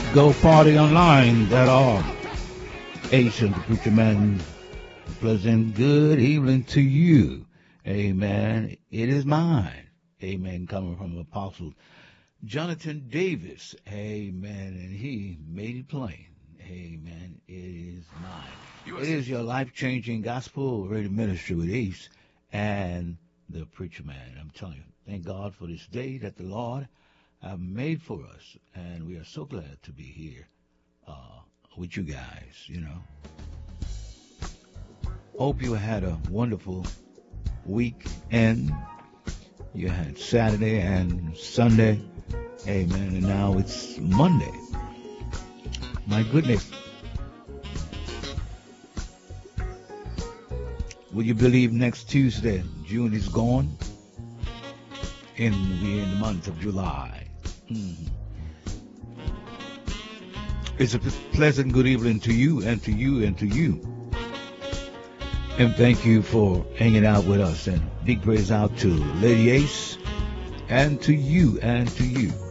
Go Party Online. That are Asian, the preacher man. Pleasant good evening to you. Amen. It is mine. Amen. Coming from Apostle Jonathan Davis. Amen. And he made it plain. Amen. It is mine. It is your life-changing gospel radio ministry with Ace and the preacher man. I'm telling you, thank God for this day that the Lord have made for us. And we are so glad to be here with you guys, you know. Hope you had a wonderful weekend. You had Saturday and Sunday. Amen. And now it's Monday. My goodness. Will you believe next Tuesday, June is gone? And we're in the month of July. It's a pleasant good evening to you and to you and to you. And thank you for hanging out with us. And big praise out to Lady Ace and to you and to you.